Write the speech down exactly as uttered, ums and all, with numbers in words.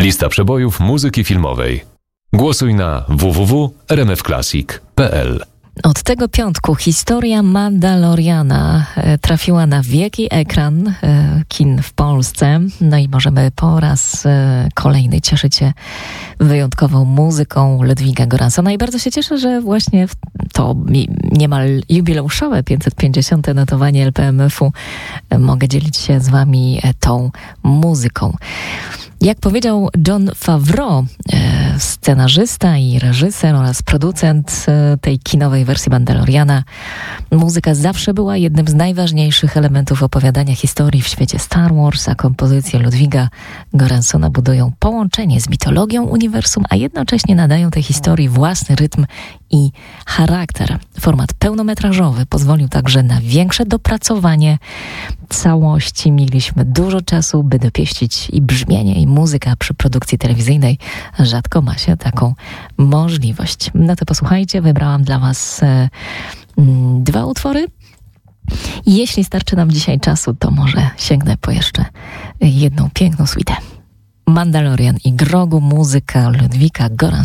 Lista przebojów muzyki filmowej. Głosuj na w w w kropka r m f classic kropka p l. Od tego piątku historia Mandaloriana e, trafiła na wielki ekran e, kin w Polsce. No i możemy po raz e, kolejny cieszyć się wyjątkową muzyką Ludwiga Göranssona. I bardzo się cieszę, że właśnie w to mi, niemal jubileuszowe pięćset pięćdziesiąte notowanie L P M F-u e, mogę dzielić się z wami e, tą muzyką. Jak powiedział Jon Favreau, e, scenarzysta i reżyser oraz producent e, tej kinowej wersji Mandaloriana, muzyka zawsze była jednym z najważniejszych elementów opowiadania historii w świecie Star Wars, a kompozycje Ludwiga Göranssona budują połączenie z mitologią uniwersum, a jednocześnie nadają tej historii własny rytm i charakter. Format pełnometrażowy pozwolił także na większe dopracowanie całości. Mieliśmy dużo czasu, by dopieścić i brzmienie, i muzyka przy produkcji telewizyjnej. Rzadko ma się taką możliwość. No to posłuchajcie, wybrałam dla was e, m, dwa utwory. Jeśli starczy nam dzisiaj czasu, to może sięgnę po jeszcze jedną piękną suitę. Mandalorian i Grogu, muzyka Ludwiga Göranssona.